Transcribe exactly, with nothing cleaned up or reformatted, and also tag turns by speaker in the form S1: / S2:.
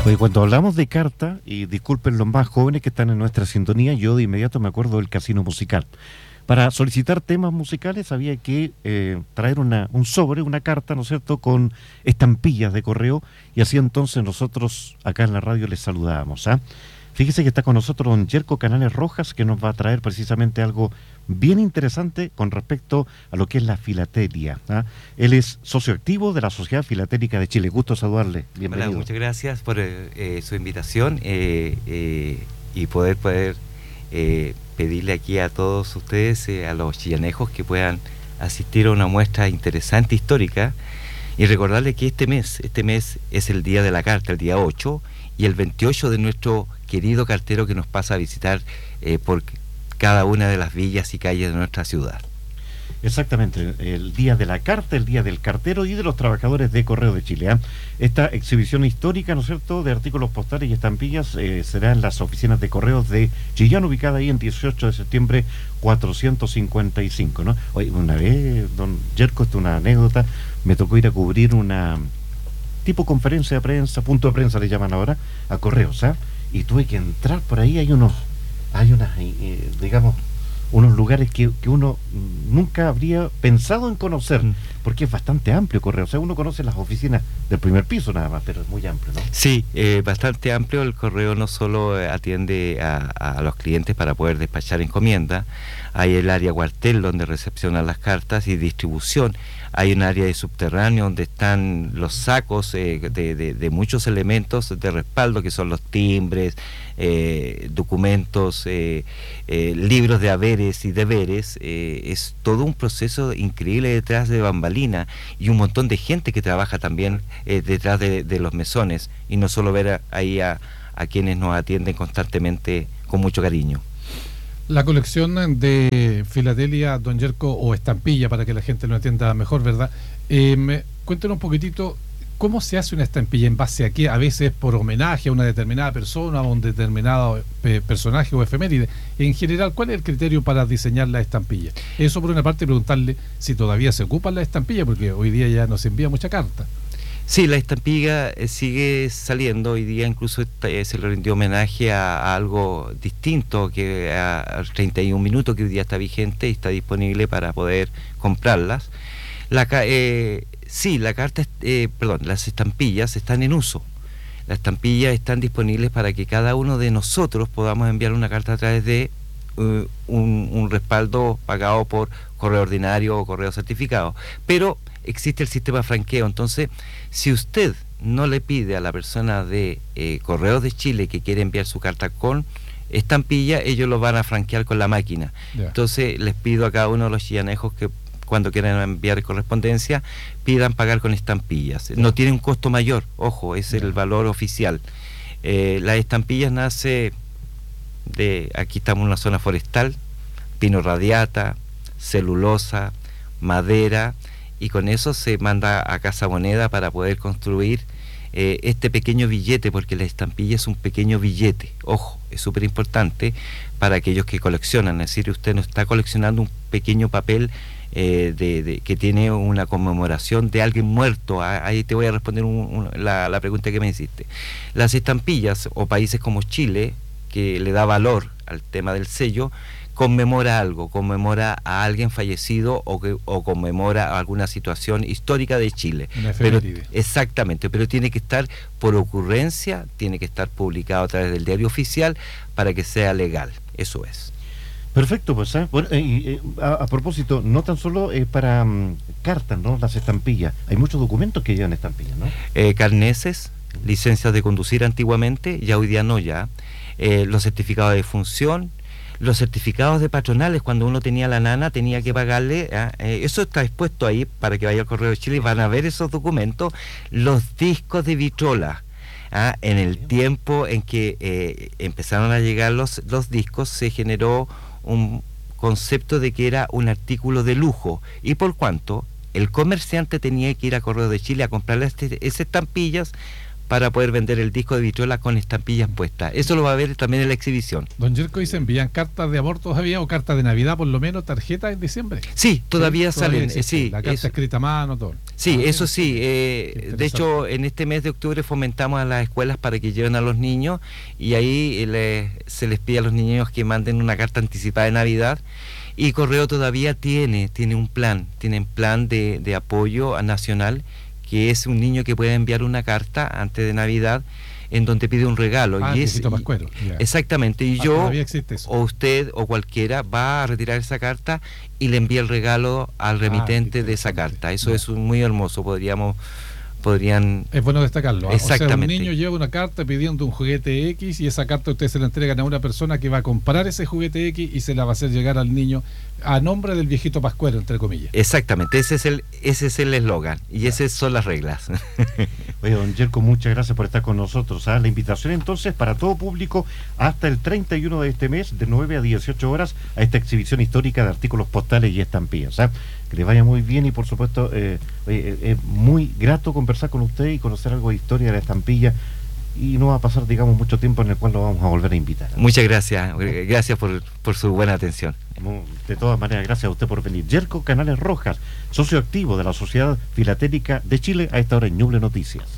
S1: Oye, cuando hablamos de carta, y disculpen los más jóvenes que están en nuestra sintonía, yo de inmediato me acuerdo del casino musical. Para solicitar temas musicales había que eh, traer una, un sobre, una carta, ¿no es cierto?, con estampillas de correo, y así entonces nosotros acá en la radio les saludábamos, ¿ah? Fíjese que está con nosotros don Yerko Canales Rojas, que nos va a traer precisamente algo bien interesante con respecto a lo que es la filatelia, ¿ah? Él es socio activo de la Sociedad Filatélica de Chile. Gusto saludarle. Bienvenido.
S2: Hola, muchas gracias por eh, su invitación eh, eh, y poder, poder eh, pedirle aquí a todos ustedes, eh, a los chillanejos, que puedan asistir a una muestra interesante, histórica, y recordarle que este mes, este mes es el día de la carta, el día ocho, y el veintiocho de nuestro querido cartero que nos pasa a visitar eh, por cada una de las villas y calles de nuestra ciudad.
S1: Exactamente, el día de la carta, el día del cartero y de los trabajadores de Correo de Chile, ¿eh? Esta exhibición histórica, ¿no es cierto?, de artículos postales y estampillas eh, será en las oficinas de Correos de Chillán, ubicada ahí en dieciocho de septiembre cuatrocientos cincuenta y cinco, ¿no? Oye, una vez, don Yerko, esto es una anécdota, me tocó ir a cubrir una tipo conferencia de prensa, punto de prensa le llaman ahora, a Correos, ¿ah? Y tuve que entrar por ahí, hay unos, hay unas, eh, digamos, unos lugares que, que uno nunca habría pensado en conocer, mm. porque es bastante amplio Correo, o sea, uno conoce las oficinas del primer piso nada más, pero es muy amplio, ¿no?
S2: Sí, eh, bastante amplio. El Correo no solo atiende a, a los clientes para poder despachar encomienda, hay el área cuartel donde recepcionan las cartas y distribución, hay un área de subterráneo donde están los sacos eh, de, de, de muchos elementos de respaldo, que son los timbres, eh, documentos, eh, eh, libros de haberes y deberes. Eh, es todo un proceso increíble detrás de bambalina, y un montón de gente que trabaja también eh, detrás de, de los mesones, y no solo ver a, ahí a, a quienes nos atienden constantemente con mucho cariño.
S3: La colección de filatelia, don Yerko, o estampilla, para que la gente lo entienda mejor, ¿verdad? Eh, cuéntenos un poquitito, ¿cómo se hace una estampilla? ¿En base a qué? A veces por homenaje a una determinada persona, a un determinado eh, personaje o efeméride. En general, ¿cuál es el criterio para diseñar la estampilla? Eso por una parte, preguntarle si todavía se ocupan las estampillas, porque hoy día ya no se envía mucha carta.
S2: Sí, la estampilla eh, sigue saliendo. Hoy día incluso eh, se le rindió homenaje a, a algo distinto, que a, a treinta y un minutos, que hoy día está vigente y está disponible para poder comprarlas. La, eh, sí, la carta, eh, perdón, las estampillas están en uso. Las estampillas están disponibles para que cada uno de nosotros podamos enviar una carta a través de uh, un, un respaldo pagado por correo ordinario o correo certificado. Pero existe el sistema franqueo, entonces si usted no le pide a la persona de eh, Correos de Chile que quiere enviar su carta con estampilla, ellos lo van a franquear con la máquina. Yeah. Entonces les pido a cada uno de los chillanejos que cuando quieran enviar correspondencia pidan pagar con estampillas. Yeah. No tiene un costo mayor, ojo, es yeah. el valor oficial. Eh, las estampillas nace de, aquí estamos en una zona forestal, pino radiata, celulosa, madera, y con eso se manda a Casa Moneda para poder construir eh, este pequeño billete, porque la estampilla es un pequeño billete, ojo, es súper importante para aquellos que coleccionan, es decir, usted no está coleccionando un pequeño papel eh, de, de, que tiene una conmemoración de alguien muerto. Ahí te voy a responder un, un, la, la pregunta que me hiciste. Las estampillas, o países como Chile, que le da valor al tema del sello, conmemora algo, conmemora a alguien fallecido o, que, o conmemora alguna situación histórica de Chile. Pero, exactamente, pero tiene que estar por ocurrencia, tiene que estar publicado a través del diario oficial para que sea legal, eso es.
S1: Perfecto, pues, ¿eh? Bueno, eh, eh, a, a propósito, no tan solo eh, para um, cartas, ¿no?, las estampillas, hay muchos documentos que llevan estampillas, ¿no?
S2: Eh, carneses, licencias de conducir antiguamente, ya hoy día no ya, eh, los certificados de función, los certificados de patronales, cuando uno tenía la nana tenía que pagarle, ¿eh? Eh, eso está expuesto ahí para que vaya al Correo de Chile y van a ver esos documentos. Los discos de vitrola, ¿eh? En el tiempo en que eh, empezaron a llegar los, los discos, se generó un concepto de que era un artículo de lujo, y por cuanto el comerciante tenía que ir a Correo de Chile a comprarle este, esas estampillas para poder vender el disco de vitrola con estampillas puestas. Eso lo va a ver también en la exhibición.
S3: Don Yerko, ¿y se envían cartas de amor todavía o cartas de Navidad, por lo menos, tarjetas en diciembre?
S2: Sí, todavía
S3: ¿Sí?
S2: salen.
S3: Todavía
S2: Sí,
S3: la carta
S2: eso,
S3: escrita a mano, todo.
S2: sí,
S3: Ah,
S2: eso sí. Eh, de hecho, en este mes de octubre fomentamos a las escuelas para que lleven a los niños y ahí eh, le, se les pide a los niños que manden una carta anticipada de Navidad. Y Correo todavía tiene, tiene un plan, tiene un plan de, de apoyo a nacional, que es un niño que puede enviar una carta antes de Navidad en donde pide un regalo.
S3: Ah,
S2: y es,
S3: viejito pascuero, ya.
S2: Exactamente, y
S3: Ah,
S2: yo,
S3: todavía existe eso.
S2: o usted, o cualquiera, va a retirar esa carta y le envía el regalo al remitente
S3: Ah,
S2: de esa
S3: interesante.
S2: carta. Eso
S3: Ya.
S2: es un- muy hermoso, podríamos... podrían
S3: Es bueno destacarlo. ¿ah?
S2: Exactamente.
S3: O sea, un niño lleva una carta pidiendo un juguete X y esa carta ustedes se la entregan a una persona que va a comprar ese juguete X y se la va a hacer llegar al niño a nombre del viejito pascuero, entre comillas.
S2: Exactamente, ese es el ese es el eslogan y esas son las reglas.
S1: Oye, don Yerko, muchas gracias por estar con nosotros. ¿ah? La invitación entonces para todo público hasta el treinta y uno de este mes, de nueve a dieciocho horas, a esta exhibición histórica de artículos postales y estampillas. ¿ah? Que les vaya muy bien y por supuesto eh, oye, es muy grato conversar con usted y conocer algo de historia de la estampilla, y no va a pasar, digamos, mucho tiempo en el cual lo vamos a volver a invitar.
S2: Muchas gracias, gracias por, por su buena atención.
S1: De todas maneras, gracias a usted por venir. Yerko Canales Rojas, socio activo de la Sociedad Filatélica de Chile, a esta hora en Ñuble Noticias.